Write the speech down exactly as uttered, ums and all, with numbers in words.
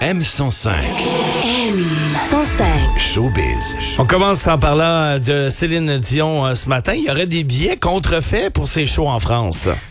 M cent cinq. M cent cinq. Showbiz. On commence en parlant de Céline Dion euh, ce matin. Il y aurait des billets contrefaits pour ses shows en France.